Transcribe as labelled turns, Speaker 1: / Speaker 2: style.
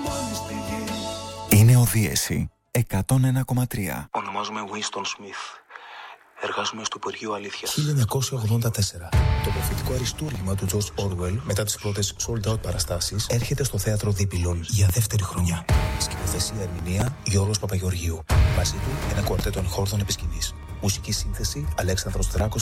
Speaker 1: Είναι ο Δίεση 101,3.
Speaker 2: Ονομάζομαι Winston Smith. Εργάζομαι στο Υπουργείο Αλήθειας.
Speaker 3: 1984. Το προφητικό αριστούργημα του George Orwell μετά τις πρώτες sold out παραστάσεις έρχεται στο θέατρο Δίπυλων για δεύτερη χρονιά. Σκηνοθεσία ερμηνεία Γιώργος Παπαγεωργίου. Μαζί του ένα κουαρτέτο εγχόρδων επί σκηνής. Μουσική σύνθεση Αλέξανδρος Δράκος